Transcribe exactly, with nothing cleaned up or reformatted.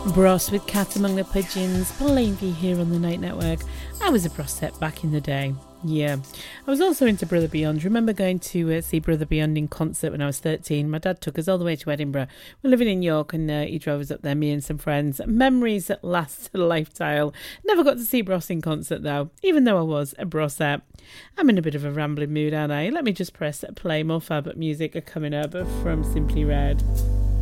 Bros with Cat Among the Pigeons, playing for you here on the Night Network. I was a Brosette back in the day. Yeah. I was also into Brother Beyond. Remember going to uh, see Brother Beyond in concert when I was thirteen. My dad took us all the way to Edinburgh. We're living in York and uh, he drove us up there, me and some friends. Memories that last a lifetime. Never got to see Bros in concert though, even though I was a Brosette. I'm in a bit of a rambling mood, aren't I? Let me just press play. More fab music are coming up from Simply Red.